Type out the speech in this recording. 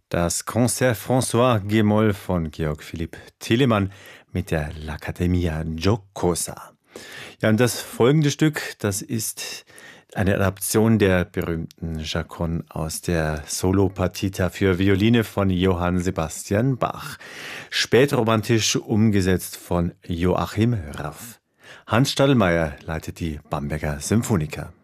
Das Concert François G-Moll von Georg Philipp Telemann mit der L'Accademia Giocosa. Ja, und das folgende Stück, das ist eine Adaption der berühmten Chaconne aus der Solo-Partita für Violine von Johann Sebastian Bach. Spätromantisch umgesetzt von Joachim Raff. Hans Stadelmeier leitet die Bamberger Symphoniker.